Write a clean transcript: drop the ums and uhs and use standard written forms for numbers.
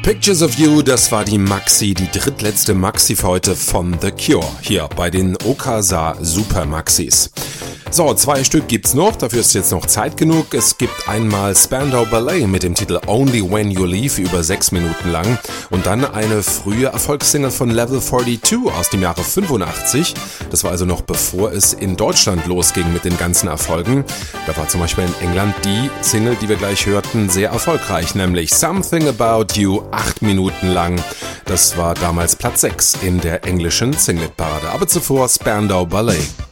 Pictures of You, das war die Maxi, die drittletzte Maxi für heute von The Cure, hier bei den Okasa Super Maxis. So, 2 Stück gibt's noch, dafür ist jetzt noch Zeit genug. Es gibt einmal Spandau Ballet mit dem Titel Only When You Leave über 6 Minuten lang und dann eine frühe Erfolgssingle von Level 42 aus dem Jahre 85. Das war also noch bevor es in Deutschland losging mit den ganzen Erfolgen. Da war zum Beispiel in England die Single, die wir gleich hörten, sehr erfolgreich, nämlich Something About You, 8 Minuten lang. Das war damals Platz 6 in der englischen Singlet-Parade. Aber zuvor Spandau Ballet.